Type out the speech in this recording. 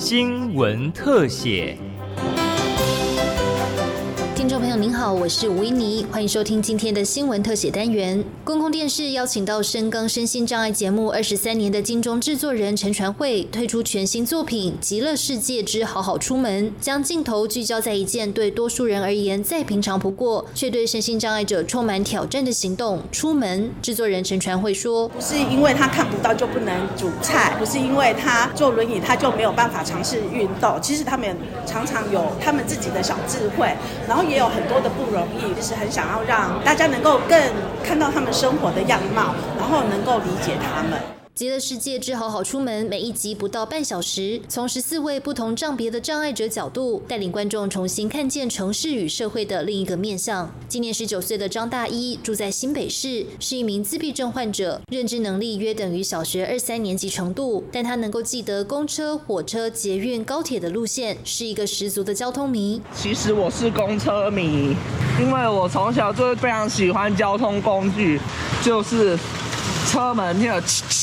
新闻特写。 听众朋友您好，我是吴依妮，欢迎收听今天的新闻特写单元。公共电视邀请到深耕身心障碍节目23年的金钟制作人陈传慧推出全新作品《极乐世界之好好出门》，将镜头聚焦在一件对多数人而言再平常不过，却对身心障碍者充满挑战的行动——出门。制作人陈传慧说：“ 不是因为他看不到就不能煮菜，不是因为他坐轮椅他就没有办法尝试运动。其实他们常常有他们自己的小智慧，然后也有很多的不容易，就是很想要让大家能够更看到他们生活的样貌，然后能够理解他们。” 极乐世界之好好出门，每一集不到半小时，从14位不同障别的障碍者角度，带领观众重新看见城市与社会的另一个面向。今年19岁的张大一住在新北市，是一名自闭症患者，认知能力约等于小学2、3年级程度，但他能够记得公车、火车、捷运、高铁的路线，是一个十足的交通迷。 其实我是公车迷，因为我从小就非常喜欢交通工具，就是车门那个